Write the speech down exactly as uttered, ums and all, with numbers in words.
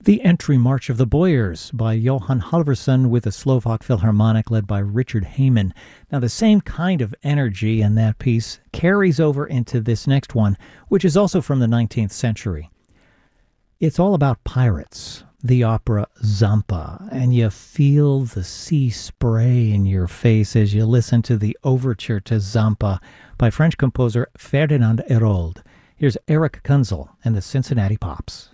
The Entry March of the Boyars by Johan Halvorsen with the Slovak Philharmonic led by Richard Heyman. Now, the same kind of energy in that piece carries over into this next one, which is also from the nineteenth century. It's all about pirates, the opera Zampa, and you feel the sea spray in your face as you listen to the overture to Zampa by French composer Ferdinand Hérold. Here's Eric Kunzel and the Cincinnati Pops.